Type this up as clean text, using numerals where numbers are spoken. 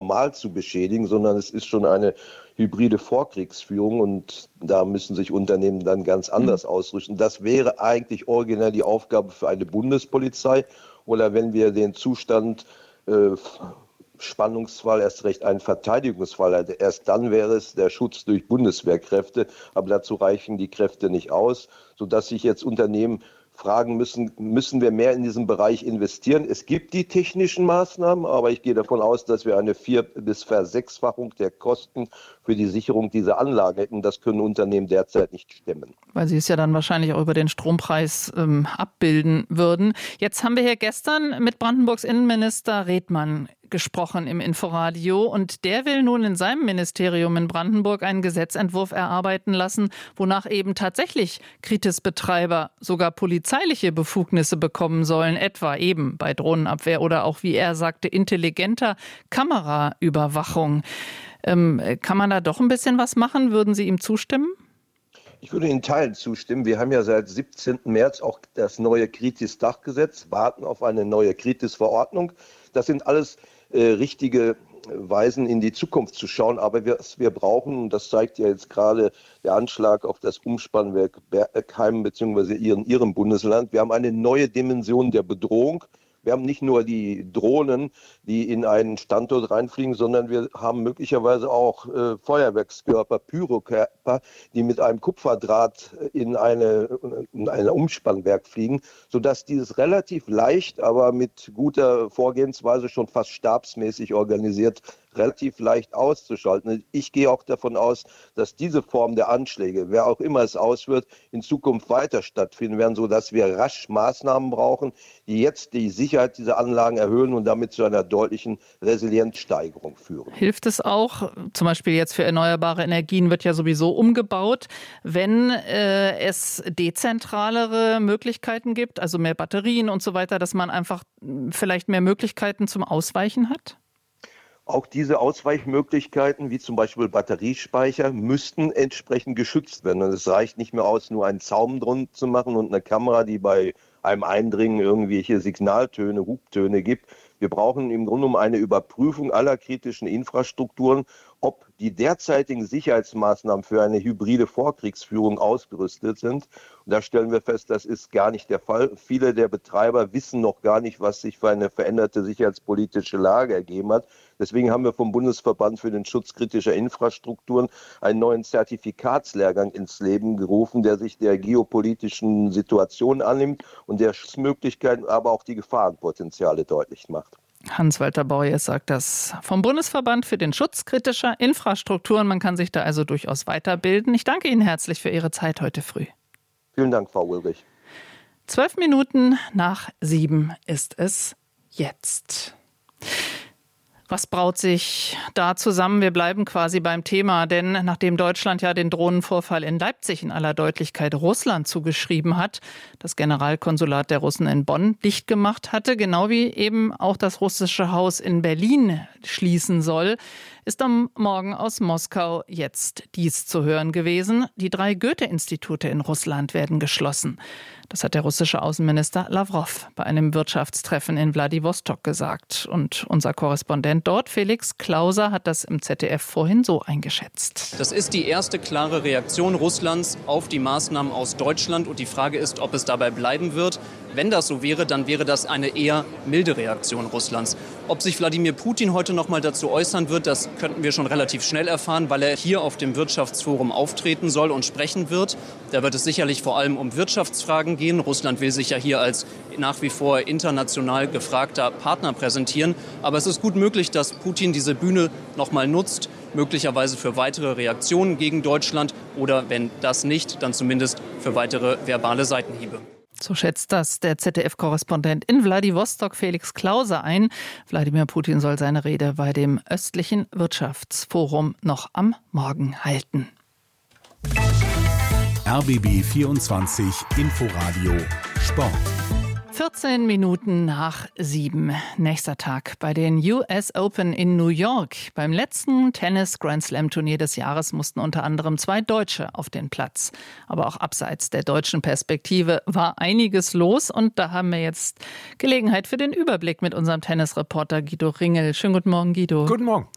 normal zu beschädigen, sondern es ist schon eine hybride Vorkriegsführung und da müssen sich Unternehmen dann ganz anders ausrüsten. Das wäre eigentlich originär die Aufgabe für eine Bundespolizei oder wenn wir den Zustand Spannungsfall, erst recht einen Verteidigungsfall hat. Erst dann wäre es der Schutz durch Bundeswehrkräfte, aber dazu reichen die Kräfte nicht aus, sodass sich jetzt Unternehmen fragen müssen wir mehr in diesem Bereich investieren? Es gibt die technischen Maßnahmen, aber ich gehe davon aus, dass wir eine 4- bis Versechsfachung der Kosten für die Sicherung dieser Anlage hätten. Das können Unternehmen derzeit nicht stemmen. Weil sie es ja dann wahrscheinlich auch über den Strompreis abbilden würden. Jetzt haben wir hier gestern mit Brandenburgs Innenminister Redmann gesprochen im Inforadio und der will nun in seinem Ministerium in Brandenburg einen Gesetzentwurf erarbeiten lassen, wonach eben tatsächlich Kritis-Betreiber sogar polizeiliche Befugnisse bekommen sollen, etwa eben bei Drohnenabwehr oder auch, wie er sagte, intelligenter Kameraüberwachung. Kann man da doch ein bisschen was machen? Würden Sie ihm zustimmen? Ich würde in Teilen zustimmen. Wir haben ja seit 17. März auch das neue Kritis-Dachgesetz, warten auf eine neue Kritis-Verordnung. Das sind alles richtige Weisen, in die Zukunft zu schauen. Aber was wir brauchen, und das zeigt ja jetzt gerade der Anschlag auf das Umspannwerk Bergheim bzw. in Ihrem Bundesland, wir haben eine neue Dimension der Bedrohung. Wir haben nicht nur die Drohnen, die in einen Standort reinfliegen, sondern wir haben möglicherweise auch Feuerwerkskörper, Pyrokörper, die mit einem Kupferdraht in ein Umspannwerk fliegen, sodass dieses relativ leicht, aber mit guter Vorgehensweise schon fast stabsmäßig organisiert, relativ leicht auszuschalten. Ich gehe auch davon aus, dass diese Form der Anschläge, wer auch immer es ausführt, in Zukunft weiter stattfinden werden, sodass wir rasch Maßnahmen brauchen, die jetzt die Sicherheit dieser Anlagen erhöhen und damit zu einer deutlichen Resilienzsteigerung führen. Hilft es auch, zum Beispiel jetzt für erneuerbare Energien wird ja sowieso umgebaut, wenn es dezentralere Möglichkeiten gibt, also mehr Batterien und so weiter, dass man einfach vielleicht mehr Möglichkeiten zum Ausweichen hat? Auch diese Ausweichmöglichkeiten, wie zum Beispiel Batteriespeicher, müssten entsprechend geschützt werden. Und es reicht nicht mehr aus, nur einen Zaun drum zu machen und eine Kamera, die bei einem Eindringen irgendwelche Signaltöne, Hubtöne gibt. Wir brauchen im Grunde genommen eine Überprüfung aller kritischen Infrastrukturen, ob die derzeitigen Sicherheitsmaßnahmen für eine hybride Vorkriegsführung ausgerüstet sind. Und da stellen wir fest, das ist gar nicht der Fall. Viele der Betreiber wissen noch gar nicht, was sich für eine veränderte sicherheitspolitische Lage ergeben hat. Deswegen haben wir vom Bundesverband für den Schutz kritischer Infrastrukturen einen neuen Zertifikatslehrgang ins Leben gerufen, der sich der geopolitischen Situation annimmt und der Schutzmöglichkeiten, aber auch die Gefahrenpotenziale deutlich macht. Hans-Walter Borjes sagt das vom Bundesverband für den Schutz kritischer Infrastrukturen. Man kann sich da also durchaus weiterbilden. Ich danke Ihnen herzlich für Ihre Zeit heute früh. Vielen Dank, Frau Ulrich. 7:12 ist es jetzt. Was braut sich da zusammen? Wir bleiben quasi beim Thema, denn nachdem Deutschland ja den Drohnenvorfall in Leipzig in aller Deutlichkeit Russland zugeschrieben hat, das Generalkonsulat der Russen in Bonn dicht gemacht hatte, genau wie eben auch das russische Haus in Berlin schließen soll, ist am Morgen aus Moskau jetzt dies zu hören gewesen. Die 3 Goethe-Institute in Russland werden geschlossen. Das hat der russische Außenminister Lawrow bei einem Wirtschaftstreffen in Wladiwostok gesagt. Und unser Korrespondent dort, Felix Klauser, hat das im ZDF vorhin so eingeschätzt. Das ist die erste klare Reaktion Russlands auf die Maßnahmen aus Deutschland. Und die Frage ist, ob es dabei bleiben wird. Wenn das so wäre, dann wäre das eine eher milde Reaktion Russlands. Ob sich Wladimir Putin heute noch mal dazu äußern wird, das könnten wir schon relativ schnell erfahren, weil er hier auf dem Wirtschaftsforum auftreten soll und sprechen wird. Da wird es sicherlich vor allem um Wirtschaftsfragen gehen. Russland will sich ja hier als nach wie vor international gefragter Partner präsentieren. Aber es ist gut möglich, dass Putin diese Bühne noch mal nutzt, möglicherweise für weitere Reaktionen gegen Deutschland oder wenn das nicht, dann zumindest für weitere verbale Seitenhiebe. So schätzt das der ZDF-Korrespondent in Wladiwostok Felix Klauser ein. Wladimir Putin soll seine Rede bei dem östlichen Wirtschaftsforum noch am Morgen halten. RBB 24 Inforadio Sport. 7:14. Nächster Tag bei den US Open in New York. Beim letzten Tennis-Grand-Slam-Turnier des Jahres mussten unter anderem 2 Deutsche auf den Platz. Aber auch abseits der deutschen Perspektive war einiges los. Und da haben wir jetzt Gelegenheit für den Überblick mit unserem Tennisreporter Guido Ringel. Schönen guten Morgen, Guido. Guten Morgen.